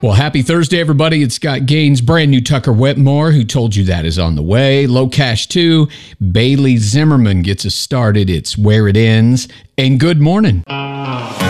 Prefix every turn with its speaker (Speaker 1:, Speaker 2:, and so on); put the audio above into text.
Speaker 1: Well, happy Thursday, everybody. It's Scott Gaines, brand new Tucker Wetmore, Who Told You That is on the way. Low Cash 2, Bailey Zimmerman gets us started. It's Where It Ends. And good morning.